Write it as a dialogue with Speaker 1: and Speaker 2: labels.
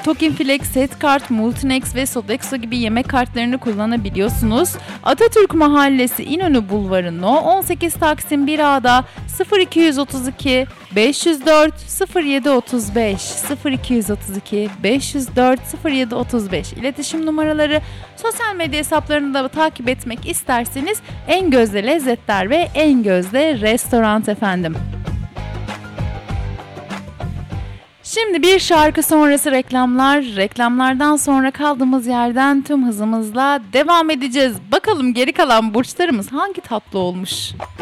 Speaker 1: Tokin Flex, Set Kart, Multinex ve Sodexo gibi yemek kartlarını kullanabiliyorsunuz. Atatürk Mahallesi İnönü Bulvarı No 18 Taksim 1A'da 0232 504 0735 0232 504 0735 iletişim numaraları. Sosyal medya hesaplarını da takip etmek isterseniz En Gözde Lezzetler ve En Gözde Restoran efendim. Şimdi bir şarkı sonrası reklamlardan sonra kaldığımız yerden tüm hızımızla devam edeceğiz. Bakalım geri kalan burçlarımız hangi tatlı olmuş?